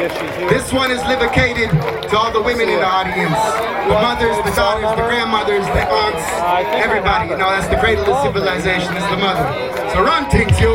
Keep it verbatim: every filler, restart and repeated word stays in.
guess she's here. This one is dedicated to all the women in the audience. The mothers, the daughters, the grandmothers, the aunts, everybody. You know, that's the cradle of civilization, is the mother. So run, things, you.